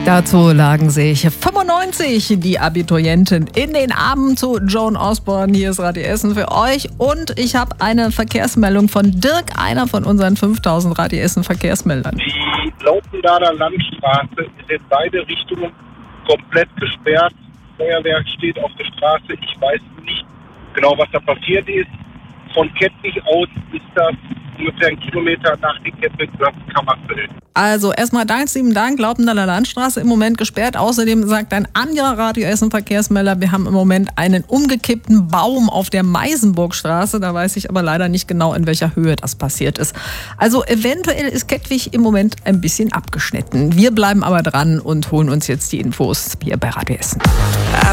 Dazu lagen sich 95 die Abiturienten in den Armen zu Joan Osborne. Hier ist Radio Essen für euch und ich habe eine Verkehrsmeldung von Dirk, einer von unseren 5000 Radio Essen Verkehrsmeldern. Die Lautendader Landstraße ist in beide Richtungen komplett gesperrt. Feuerwehr steht auf der Straße. Ich weiß nicht genau, was da passiert ist. Von Kettwig aus ist das ungefähr 1 Kilometer nach dem Kettwigplatz Kammerfeld. Also erstmal lieben Dank, Lautendaler Landstraße im Moment gesperrt. Außerdem sagt ein anderer Radio Essen Verkehrsmelder, wir haben im Moment einen umgekippten Baum auf der Meisenburgstraße. Da weiß ich aber leider nicht genau, in welcher Höhe das passiert ist. Also eventuell ist Kettwig im Moment ein bisschen abgeschnitten. Wir bleiben aber dran und holen uns jetzt die Infos hier bei Radio Essen.